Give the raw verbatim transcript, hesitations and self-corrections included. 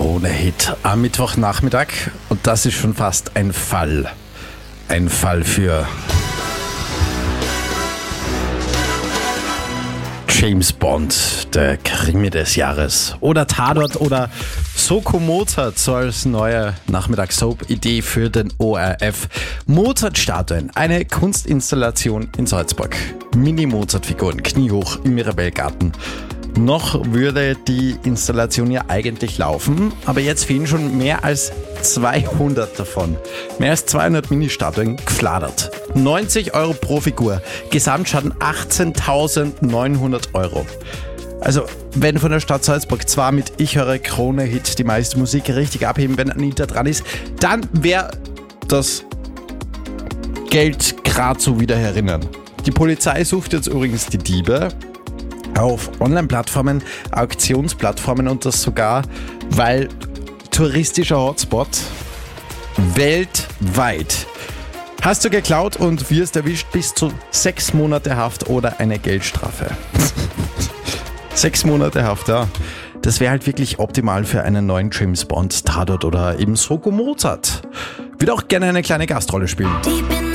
Krone-Hit am Mittwochnachmittag. Und das ist schon fast ein Fall. Ein Fall für James Bond, der Krimi des Jahres. Oder Tatort oder Soko Mozart, so als neue Nachmittagssoap-Idee für den O R F. Mozart-Statuen, eine Kunstinstallation in Salzburg. Mini-Mozart-Figuren, kniehoch im Mirabellgarten. Noch würde die Installation ja eigentlich laufen, aber jetzt fehlen schon mehr als zweihundert davon. Mehr als zweihundert Mini-Statuen gefladert. neunzig Euro pro Figur. Gesamtschaden achtzehntausendneunhundert Euro. Also, wenn von der Stadt Salzburg zwar mit Ich höre Krone-Hit die meiste Musik richtig abheben, wenn Anita dran ist, dann wäre das Geld gerade so wieder herinnen. Die Polizei sucht jetzt übrigens die Diebe auf Online-Plattformen, Auktionsplattformen und das sogar, weil touristischer Hotspot weltweit. Hast du geklaut und wirst erwischt, bis zu sechs Monate Haft oder eine Geldstrafe. Sechs Monate Haft, ja. Das wäre halt wirklich optimal für einen neuen James Bond, Tatort oder eben Soko Mozart. Würde auch gerne eine kleine Gastrolle spielen.